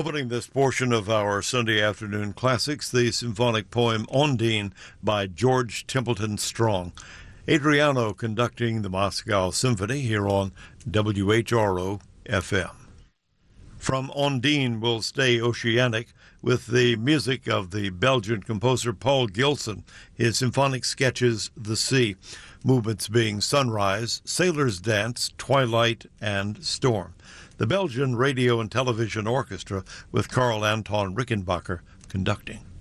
Opening this portion of our Sunday afternoon classics, the symphonic poem Ondine by George Templeton Strong. Adriano conducting the Moscow Symphony here on WHRO FM. From Ondine, we'll stay oceanic with the music of the Belgian composer Paul Gilson. His symphonic sketches The Sea, movements being sunrise, sailor's dance, twilight, and storm. The Belgian Radio and Television Orchestra with Carl Anton Rickenbacker conducting.